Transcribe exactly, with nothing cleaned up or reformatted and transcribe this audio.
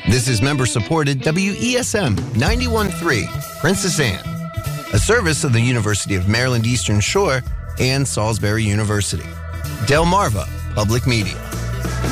This is member-supported W E S M ninety-one point three, Princess Anne, a service of the University of Maryland Eastern Shore and Salisbury University. Delmarva Public Media.